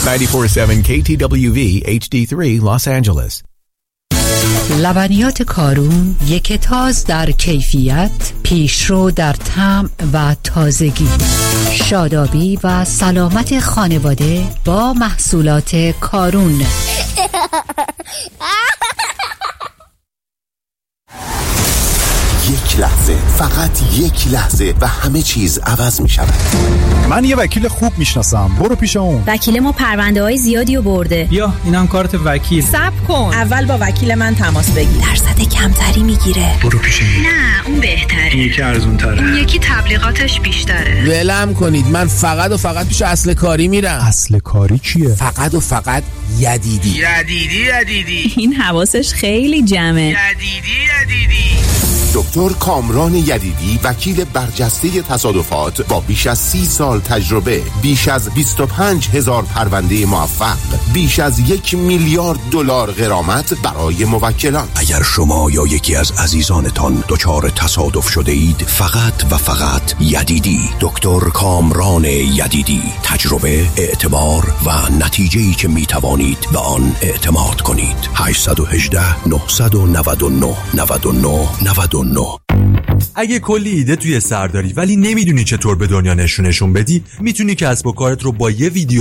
94.7 KTWV HD3 Los Angeles. لبنیات کارون یک تاز در کیفیت، پیشرو در طعم و تازگی. شادابی و سلامت خانواده با محصولات کارون. یک لحظه، فقط یک لحظه و همه چیز عوض می شود. من یه وکیل خوب میشناسم، برو پیش اون. وکیل ما پرونده های زیادی رو برده. بیا اینم کارت وکیل. صبر کن، اول با وکیل من تماس بگیر. درصد کمتری میگیره. برو پیش اون. نه اون بهتره. این یکی ارزون تره. اون یکی تبلیغاتش بیشتره. ولم کنید، من فقط و فقط پیش اصل کاری میرم. اصل کاری چیه؟ فقط و فقط یدیدی. این حواسش خیلی جمعه. یدیدی. دکتر کامران یدیدی، وکیل برجسته تصادفات با بیش از 30 سال تجربه، بیش از 25,000 پرونده موفق، بیش از 1 میلیارد دلار غرامت برای موکلان. اگر شما یا یکی از عزیزانتان دچار تصادف شده اید، فقط و فقط یدیدی. دکتر کامران یدیدی، تجربه، اعتبار و نتیجه‌ای که می توانید به آن اعتماد کنید. 818 999 99 99. اگه کلی ایده توی سر داری ولی نمیدونی چطور به دنیا نشونشون بدی، میتونی کسب و کارت رو با یه ویدیو